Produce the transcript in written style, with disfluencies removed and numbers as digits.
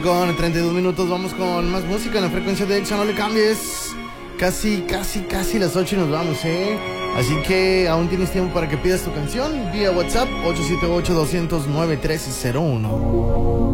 Con 32 minutos vamos con más música en la frecuencia de Exa, no le cambies. Casi las 8 y nos vamos, Así que aún tienes tiempo para que pidas tu canción vía WhatsApp 878-200-9301.